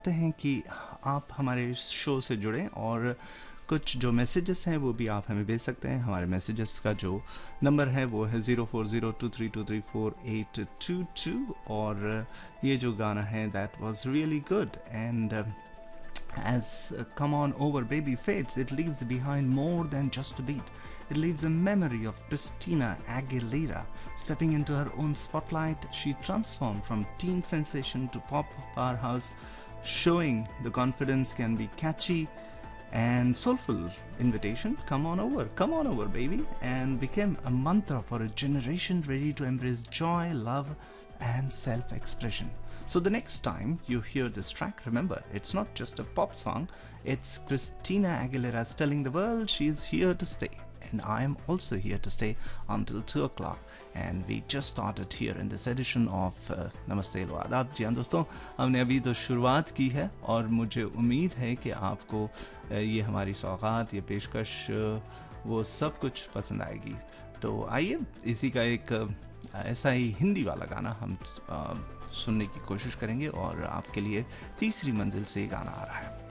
चाहते हैं कि आप हमारे शो से जुड़ें और कुछ जो मैसेजेस हैं वो भी आप हमें भेज सकते हैं। हमारे मैसेजेस का जो नंबर है वो है 0402323482 और ये जो गाना है that was really good and as Come On Over Baby fades, it leaves behind more than just a beat. It leaves a memory of Christina Aguilera. Stepping into her own spotlight, she transformed from teen sensation to pop powerhouse, showing the confidence can be catchy and soulful. Invitation, come on over, baby, and became a mantra for a generation ready to embrace joy, love, and self expression. So, the next time you hear this track, remember it's not just a pop song, it's Christina Aguilera's telling the world she's here to stay. And I am also here to stay until 2 o'clock. And we just started here in this edition of Namaste Lo Adab. जी हाँ दोस्तों, हमने अभी तो शुरुआत की है और मुझे उम्मीद है कि आपको ये हमारी सौगात, ये पेशकश वो सब कुछ पसंद आएगी। तो आइए इसी का एक ऐसा ही हिंदी वाला गाना हम सुनने की कोशिश करेंगे और आपके लिए तीसरी मंजिल से गाना आ रहा है।